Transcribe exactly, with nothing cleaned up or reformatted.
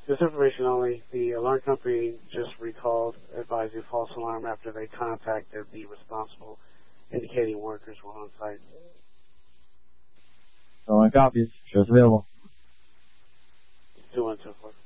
This information only. The alarm company just recalled advising false alarm after they contacted the responsible, indicating workers were on site. No one copies. Show's available. two one two four.